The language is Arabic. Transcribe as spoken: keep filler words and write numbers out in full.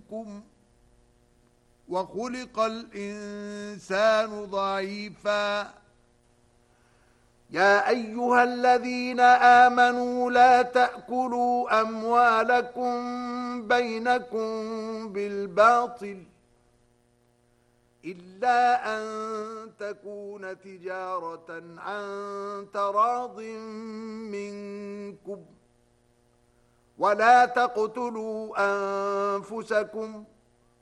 منكم وخلق الإنسان ضعيفا يا أيها الذين آمنوا لا تأكلوا أموالكم بينكم بالباطل إلا أن تكون تجارة عن تراض منكم ولا تقتلوا أنفسكم